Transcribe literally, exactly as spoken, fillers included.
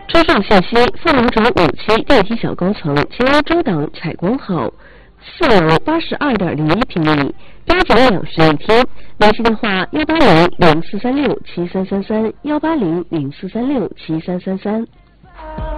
车上信息：凤楼轴五期电梯小高层，前为中档采光好，四楼八十二点零一平米，八房两室一厅。联系电话：幺八零零四三六七三三三，幺八零零四三六七三三三。